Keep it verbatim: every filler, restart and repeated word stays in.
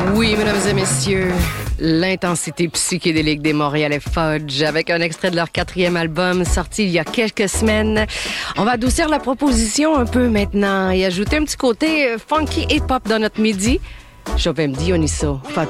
Oui, mesdames et messieurs, l'intensité psychédélique des Montréalais Fudge avec un extrait de leur quatrième album sorti il y a quelques semaines. On va adoucir la proposition un peu maintenant et ajouter un petit côté funky hip-hop dans notre midi. Chopin Dionyso,